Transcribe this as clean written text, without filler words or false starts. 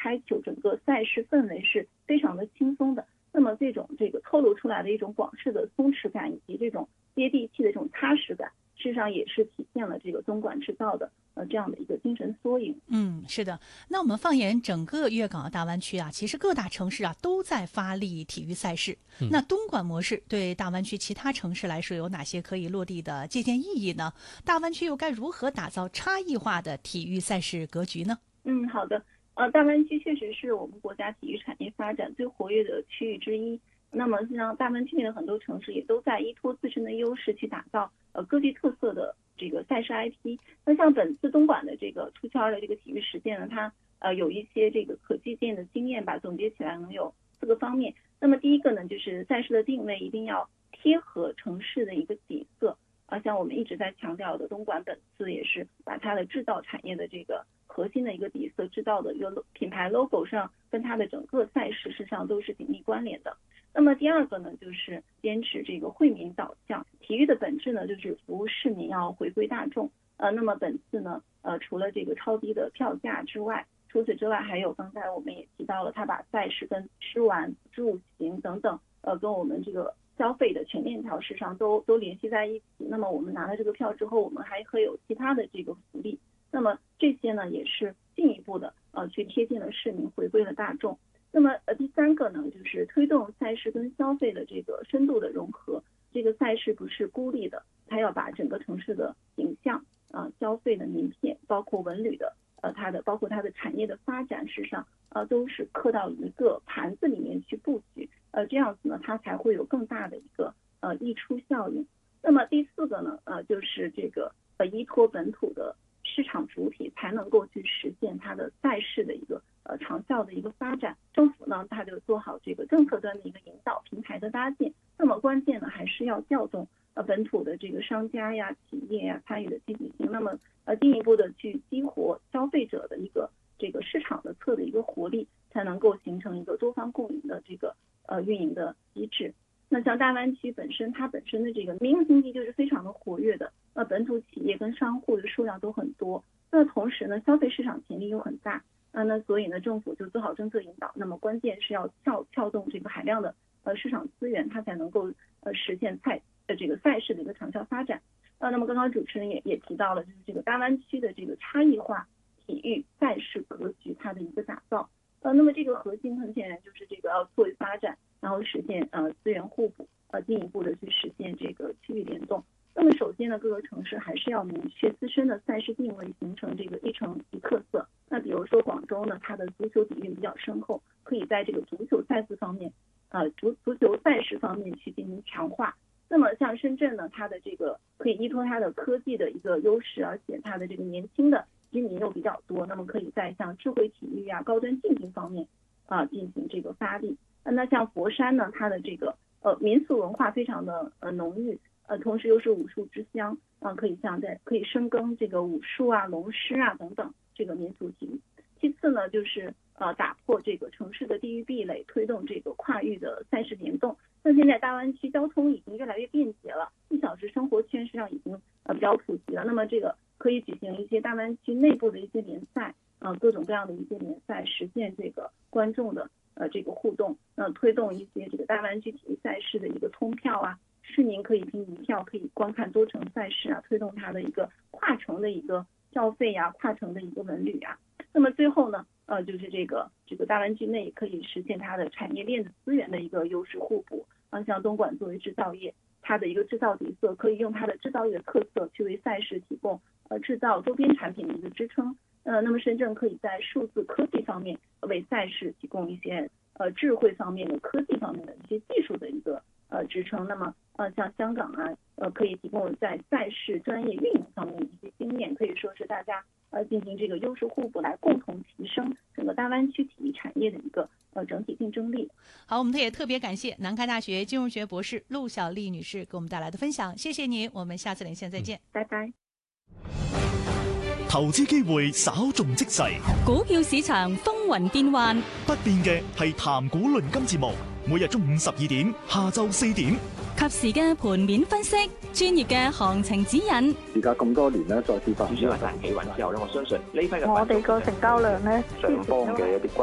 开球，整个赛事氛围是非常的轻松的。那么这个透露出来的一种广式的松弛感以及这种接地气的这种踏实感，事实上也是体现了这个东莞制造的这样的一个精神缩影。 是的。那我们放眼整个粤港澳大湾区啊，其实各大城市啊都在发力体育赛事。那东莞模式对大湾区其他城市来说有哪些可以落地的借鉴意义呢？大湾区又该如何打造差异化的体育赛事格局呢？ 好的。大湾区确实是我们国家体育产业发展最活跃的区域之一。那么实际上大湾区内的很多城市也都在依托自身的优势去打造各具特色的这个赛事 IP。那像本次东莞的这个出圈的这个体育实践呢，它有一些这个可借鉴的经验吧，总结起来能有4个方面。那么第一个呢，就是赛事的定位一定要贴合城市的一个底色。像我们一直在强调的，东莞本次也是把它的制造产业的这个核心的一个底色制造的一个品牌 logo 上，跟它的整个赛事实上都是紧密关联的。那么第二个呢，就是坚持这个惠民导向，体育的本质呢就是服务市民，要回归大众。那么本次呢，除了这个超低的票价之外，除此之外还有刚才我们也提到了，它把赛事跟吃玩住行等等，跟我们这个消费的全链条事上都联系在一起。那么我们拿了这个票之后，我们还会有其他的这个福利。那么这些呢，也是进一步的去贴近了市民，回归了大众。那么第三个呢，就是推动赛事跟消费的这个深度的融合。这个赛事不是孤立的，它要把整个城市的形象消费的名片，包括文旅的包括它的产业的发展事上都是刻到一个盘子里面去布局。这样子呢，它才会有更大的一个溢出效应。那么第4个呢，就是这个依托本土的市场主体，才能够去实现它的赛事的一个长效的一个发展。政府呢，它就做好这个政策端的一个引导，平台的搭建。那么关键呢，还是要调动本土的这个商家呀、企业呀参与的积极性。那么进一步的去激活消费者的一个这个市场的侧的一个活力，才能够形成一个多方共赢的这个运营的机制。那像大湾区它本身的这个民营经济就是非常的活跃的，本土企业跟商户的数量都很多。那同时呢，消费市场潜力又很大。那所以呢，政府就做好政策引导。那么关键是要撬动这个海量的市场资源，它才能够实现这个赛事的一个长效发展。那么刚刚主持人也提到了，就是这个大湾区的这个差异化体育赛事格局它的一个打造。那么这个核心很显然就是这个要作为发展，然后实现资源互补，进一步的去实现这个区域联动。那么首先呢，各个城市还是要明确自身的赛事定位，形成这个一城一特色。那比如说广州呢，它的足球底蕴比较深厚，可以在这个足球赛事方面去进行强化。那么像深圳呢，它的这个可以依托它的科技的一个优势，而且它的这个年轻的居民又比较多，那么可以在像智慧体育啊、高端竞技方面进行这个发力。那像佛山呢，它的这个民俗文化非常的浓郁，同时又是武术之乡，可以深耕这个武术啊、龙狮啊等等这个民俗体育。其次呢，就是打破这个城市的地域壁垒，推动这个跨域的赛事联动。那现在大湾区交通已经越来越便捷了，1小时生活圈实际上已经比较普及了。那么这个可以举行一些大湾区内部的一些联赛，各种各样的一些联赛，实现这个观众的这个互动，推动一些这个大湾区体育赛事的一个通票啊，市民可以凭一票可以观看多城赛事啊，推动它的一个跨城的一个消费啊，跨城的一个文旅啊。那么最后呢，就是这个大湾区内可以实现它的产业链的资源的一个优势互补。像东莞作为制造业，它的一个制造底色，可以用它的制造业的特色去为赛事提供制造周边产品的一个支撑。那么深圳可以在数字科技方面为赛事提供一些智慧方面的、科技方面的一些技术的一个支撑。那么像香港啊，可以提供在赛事专业运营方面的一些经验，可以说是大家进行这个优势互补，来共同提升整个大湾区体育产业的一个整体竞争力。 好，我们也特别感谢南开大学金融学博士陆小丽女士给我们带来的分享，谢谢你，我们下次连线再见， 拜拜。 投資機會稍縱即逝， 股票市場風雲變幻， 不變嘅係談股論金節目，每日中午12點，下晝4點， 及時嘅盤面分析，專業嘅行情指引。 而家咁多年咧，再次發展市場一旦企穩之後咧，我相信呢批嘅我哋個成交量咧， 上方嘅一啲